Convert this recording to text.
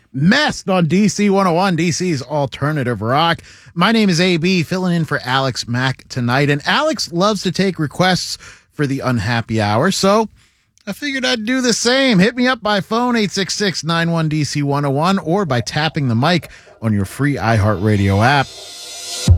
Messed on DC 101, DC's alternative rock. My name is AB, filling in for Alex Mack tonight. And Alex loves to take requests for the unhappy hour, so I figured I'd do the same. Hit me up by phone, 866-91-DC-101, or by tapping the mic on your free iHeartRadio app.